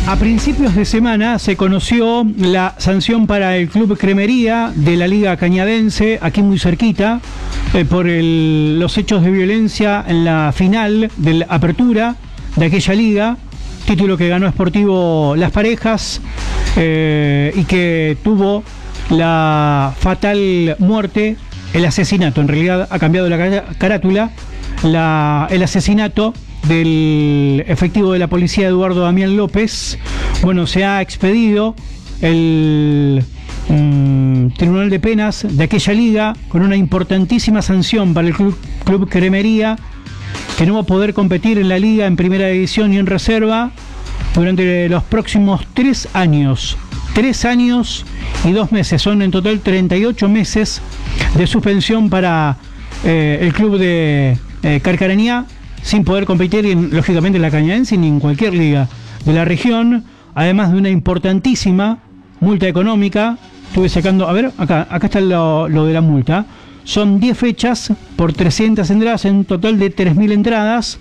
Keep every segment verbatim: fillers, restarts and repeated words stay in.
A principios de semana se conoció la sanción para el Club Cremería de la Liga Cañadense, aquí muy cerquita, eh, por el, los hechos de violencia en la final de la apertura de aquella liga, título que ganó Sportivo Las Parejas eh, y que tuvo la fatal muerte, el asesinato, en realidad ha cambiado la carátula, la, el asesinato del efectivo de la policía Eduardo Damián López. Bueno, se ha expedido el mmm, Tribunal de Penas de aquella liga con una importantísima sanción para el Club, Club Cremería, que no va a poder competir en la liga en primera división y en reserva durante los próximos tres años. Tres años y dos meses. Son en total treinta y ocho meses de suspensión para eh, el club de eh, Carcarañá, sin poder competir, en, lógicamente, en la Cañadense ni en cualquier liga de la región, además de una importantísima multa económica. Estuve sacando, a ver, acá, acá está lo, lo de la multa. Son diez fechas por trescientas entradas, en total de tres mil entradas,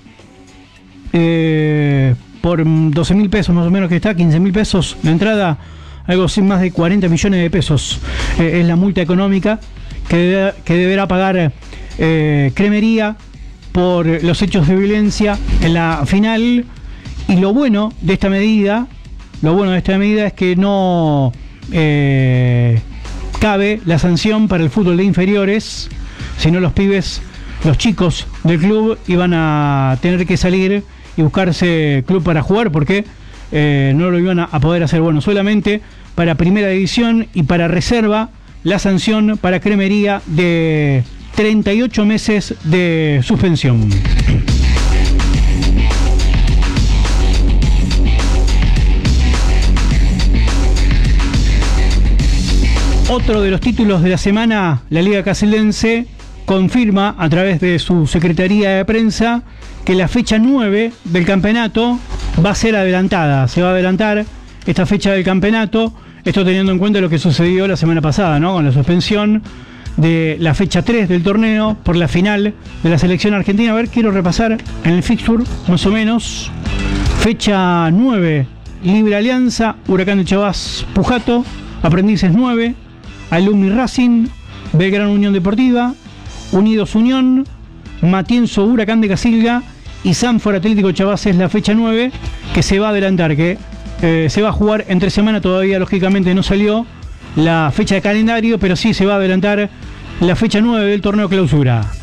eh, por doce mil pesos más o menos que está, quince mil pesos la entrada, algo sin más de cuarenta millones de pesos eh, es la multa económica que, debe, que deberá pagar eh, Cremería por los hechos de violencia en la final. Y lo bueno de esta medida, lo bueno de esta medida es que no eh, cabe la sanción para el fútbol de inferiores, sino los pibes, los chicos del club iban a tener que salir y buscarse club para jugar, porque eh, no lo iban a, a poder hacer. Bueno, solamente para primera división y para reserva la sanción para Cremería de treinta y ocho meses de suspensión. Otro de los títulos de la semana, la Liga Casildense confirma a través de su Secretaría de Prensa que la fecha nueve del campeonato va a ser adelantada. Se va a adelantar esta fecha del campeonato, esto teniendo en cuenta lo que sucedió la semana pasada, ¿no? Con la suspensión de la fecha tres del torneo por la final de la selección argentina. A ver, quiero repasar en el fixture, más o menos. Fecha nueve, Libre Alianza, Huracán de Chavás, Pujato, Aprendices nueve, Alumni Racing, Belgrano Unión Deportiva, Unidos Unión, Matienzo Huracán de Casilga y Sanford Atlético Chavás. Es la fecha nueve que se va a adelantar, que eh, se va a jugar entre semana. Todavía lógicamente no salió la fecha de calendario, pero sí se va a adelantar la fecha nueve del torneo clausura.